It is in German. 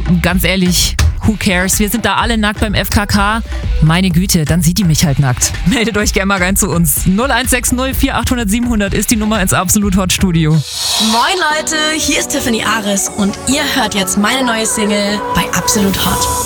ganz ehrlich, who cares? Wir sind da alle nackt beim FKK. Meine Güte, dann sieht die mich halt nackt. Meldet euch gerne mal rein zu uns. 0160 4800 700 ist die Nummer ins Absolut Hot Studio. Moin Leute, hier ist Tiffany Ares und ihr hört jetzt meine neue Single bei Absolut Hot.